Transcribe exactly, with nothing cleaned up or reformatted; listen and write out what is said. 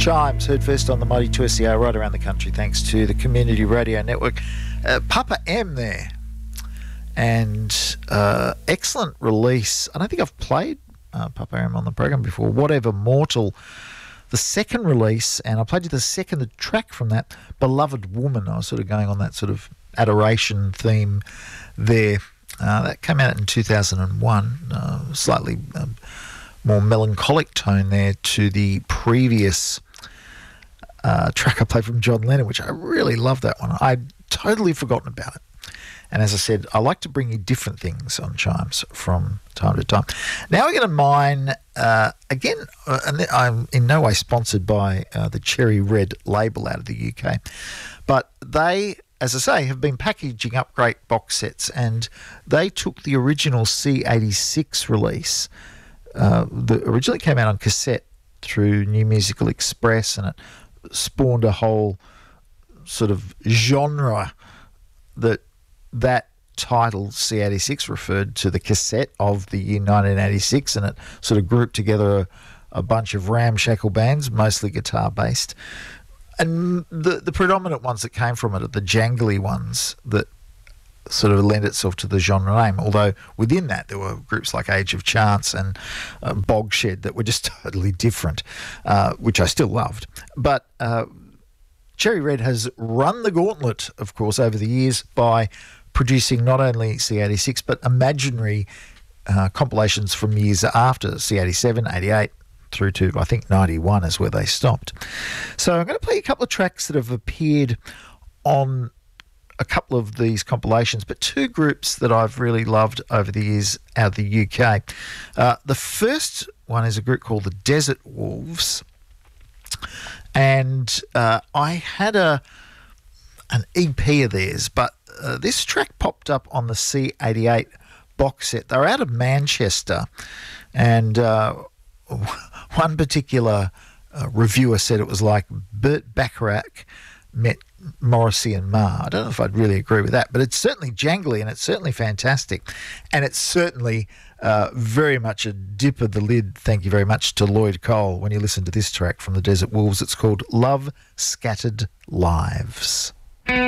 Chimes, heard first on the Mighty two S C R right around the country thanks to the Community Radio Network. Uh, Papa M there. And uh, excellent release. I don't think I've played uh, Papa M on the program before. Whatever Mortal, the second release, and I played you the second track from that, Beloved Woman. I was sort of going on that sort of adoration theme there. Uh, that came out in two thousand one, uh, slightly um, more melancholic tone there to the previous uh, track I played from John Lennon, which I really love that one. I'd totally forgotten about it. And as I said, I like to bring you different things on Chimes from time to time. Now we're going to mine, uh, again, uh, and I'm in no way sponsored by uh, the Cherry Red label out of the U K, but they, as I say, have been packaging up great box sets, and they took the original C eighty-six release uh, that originally came out on cassette through New Musical Express, and it spawned a whole sort of genre that that title C eighty-six referred to the cassette of the year nineteen eighty-six, and it sort of grouped together a, a bunch of ramshackle bands, mostly guitar-based. And the, the predominant ones that came from it are the jangly ones that sort of lend itself to the genre name, although within that there were groups like Age of Chance and uh, Bogshed that were just totally different, uh, which I still loved. But uh, Cherry Red has run the gauntlet, of course, over the years by producing not only C eighty-six but imaginary uh, compilations from years after C eighty-seven, eighty-eight, through to, I think, ninety-one is where they stopped. So I'm going to play a couple of tracks that have appeared on a couple of these compilations, but two groups that I've really loved over the years out of the U K. Uh, the first one is a group called the Desert Wolves, and uh, I had a an E P of theirs, but uh, this track popped up on the C eighty-eight box set. They're out of Manchester, and uh, one particular uh, reviewer said it was like Burt Bacharach met Morrissey and Ma. I don't know if I'd really agree with that, but it's certainly jangly and it's certainly fantastic, and it's certainly uh, very much a dip of the lid, thank you very much, to Lloyd Cole when you listen to this track from the Desert Wolves. It's called Love Scattered Lives.